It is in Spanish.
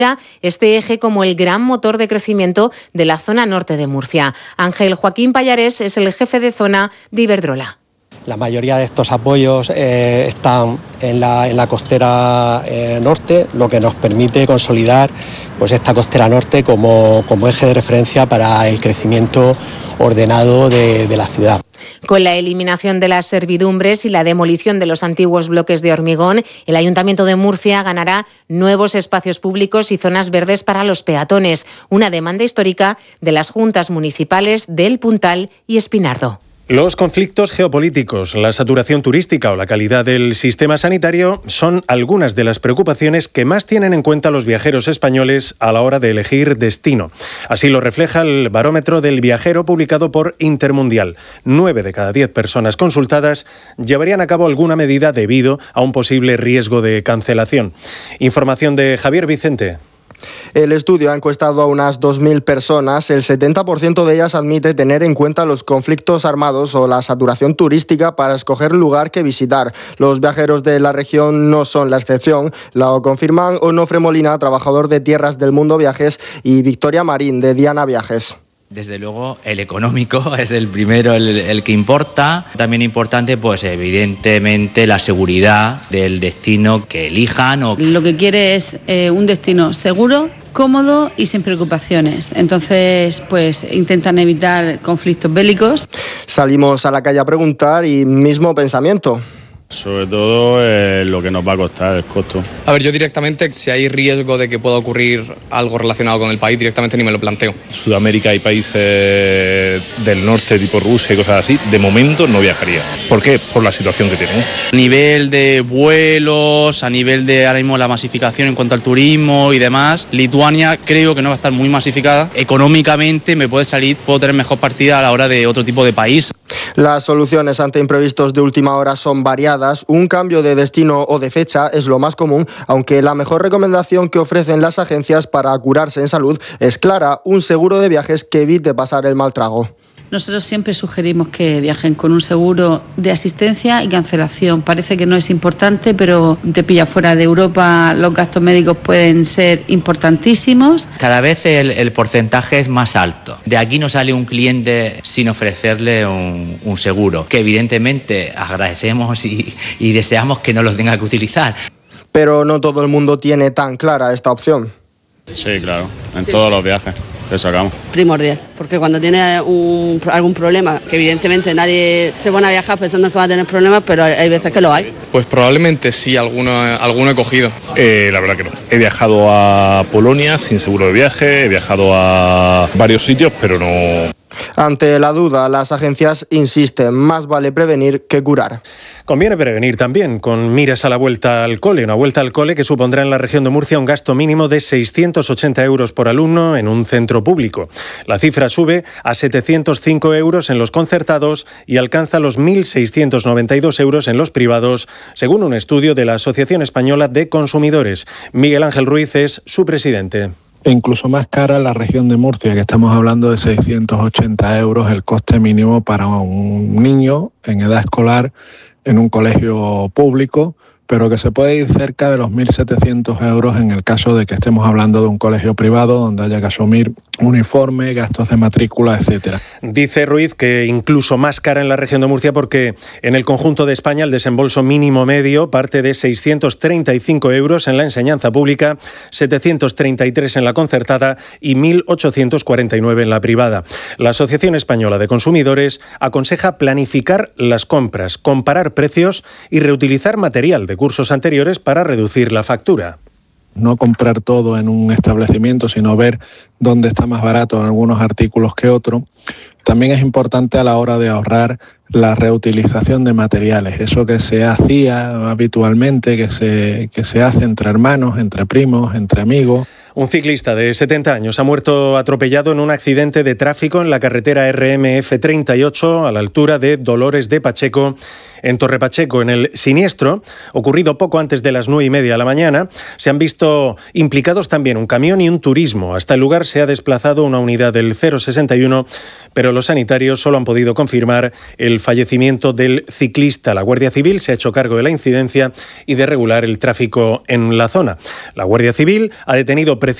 este eje como el gran motor de crecimiento de la zona norte de Murcia. Ángel Joaquín Pallares es el jefe de zona de Iberdrola. La mayoría de estos apoyos están en la costera norte, lo que nos permite consolidar pues esta costera norte como eje de referencia para el crecimiento ordenado de la ciudad. Con la eliminación de las servidumbres y la demolición de los antiguos bloques de hormigón, el Ayuntamiento de Murcia ganará nuevos espacios públicos y zonas verdes para los peatones, una demanda histórica de las juntas municipales de El Puntal y Espinardo. Los conflictos geopolíticos, la saturación turística o la calidad del sistema sanitario son algunas de las preocupaciones que más tienen en cuenta los viajeros españoles a la hora de elegir destino. Así lo refleja el barómetro del viajero publicado por Intermundial. 9 de cada 10 personas consultadas llevarían a cabo alguna medida debido a un posible riesgo de cancelación. Información de Javier Vicente. El estudio ha encuestado a unas 2.000 personas. El 70% de ellas admite tener en cuenta los conflictos armados o la saturación turística para escoger lugar que visitar. Los viajeros de la región no son la excepción. Lo confirman Onofre Molina, trabajador de Tierras del Mundo Viajes, y Victoria Marín, de Diana Viajes. Desde luego el económico es el primero, el que importa. También importante, pues evidentemente, la seguridad del destino que elijan. Lo que quiere es un destino seguro, cómodo y sin preocupaciones. Entonces, pues intentan evitar conflictos bélicos. Salimos a la calle a preguntar y mismo pensamiento. Sobre todo lo que nos va a costar, el costo. A ver, yo directamente, si hay riesgo de que pueda ocurrir algo relacionado con el país, directamente ni me lo planteo. En Sudamérica hay países del norte, tipo Rusia y cosas así. De momento no viajaría. ¿Por qué? Por la situación que tenemos. A nivel de vuelos, a nivel de ahora mismo la masificación en cuanto al turismo y demás, Lituania creo que no va a estar muy masificada. Económicamente puedo tener mejor partida a la hora de otro tipo de país. Las soluciones ante imprevistos de última hora son variadas. Un cambio de destino o de fecha es lo más común, aunque la mejor recomendación que ofrecen las agencias para curarse en salud es clara: un seguro de viajes que evite pasar el mal trago. Nosotros siempre sugerimos que viajen con un seguro de asistencia y cancelación. Parece que no es importante, pero te pilla fuera de Europa, los gastos médicos pueden ser importantísimos. Cada vez el porcentaje es más alto. De aquí no sale un cliente sin ofrecerle un seguro, que evidentemente agradecemos y deseamos que no los tenga que utilizar. Pero no todo el mundo tiene tan clara esta opción. Sí, claro, en todos los viajes. Eso sacamos. Primordial, porque cuando tiene algún problema, que evidentemente nadie se pone a viajar pensando que va a tener problemas, pero hay veces que lo hay. Pues probablemente sí, alguno he cogido. La verdad que no. He viajado a Polonia sin seguro de viaje, he viajado a varios sitios, pero no. Ante la duda, las agencias insisten: más vale prevenir que curar. Conviene prevenir también, con miras a la vuelta al cole. Una vuelta al cole que supondrá en la región de Murcia un gasto mínimo de 680 euros por alumno en un centro público. La cifra sube a 705 euros en los concertados y alcanza los 1.692 euros en los privados, según un estudio de la Asociación Española de Consumidores. Miguel Ángel Ruiz es su presidente. Incluso más cara la región de Murcia, que estamos hablando de 680 euros el coste mínimo para un niño en edad escolar en un colegio público, pero que se puede ir cerca de los 1.700 euros en el caso de que estemos hablando de un colegio privado donde haya que asumir uniforme, gastos de matrícula, etcétera. Dice Ruiz que incluso más cara en la región de Murcia porque en el conjunto de España el desembolso mínimo medio parte de 635 euros en la enseñanza pública, 733 en la concertada y 1.849 en la privada. La Asociación Española de Consumidores aconseja planificar las compras, comparar precios y reutilizar material de cursos anteriores para reducir la factura. No comprar todo en un establecimiento, sino ver dónde está más barato en algunos artículos que otros. También es importante a la hora de ahorrar la reutilización de materiales. Eso que se hacía habitualmente, que se hace entre hermanos, entre primos, entre amigos. Un ciclista de 70 años ha muerto atropellado en un accidente de tráfico en la carretera RMF 38 a la altura de Dolores de Pacheco, en Torrepacheco. En el siniestro, ocurrido poco antes de las 9:30 de la mañana, se han visto implicados también un camión y un turismo. Hasta el lugar se ha desplazado una unidad del 061, pero los sanitarios solo han podido confirmar el fallecimiento del ciclista. La Guardia Civil se ha hecho cargo de la incidencia y de regular el tráfico en la zona. La Guardia Civil ha detenido